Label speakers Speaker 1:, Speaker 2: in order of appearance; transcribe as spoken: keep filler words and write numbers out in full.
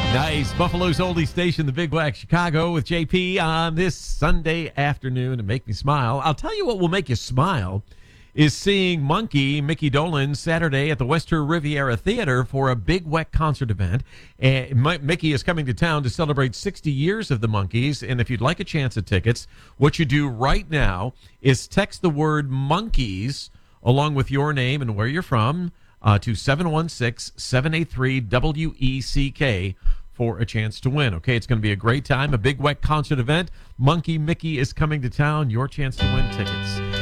Speaker 1: Nice. Buffalo's oldie station, the Big Black Chicago with J P on this Sunday afternoon to make me smile. I'll tell you what will make you smile is seeing Monkey Mickey Dolenz Saturday at the Western Riviera Theater for a Big Wet concert event. And Mickey is coming to town to celebrate sixty years of the Monkees. And if you'd like a chance at tickets, what you do right now is text the word Monkees along with your name and where you're from uh, to seven one six, seven eight three, W E C K for a chance to win. Okay, it's going to be a great time, a Big Wet concert event. Monkey Mickey is coming to town. Your chance to win tickets.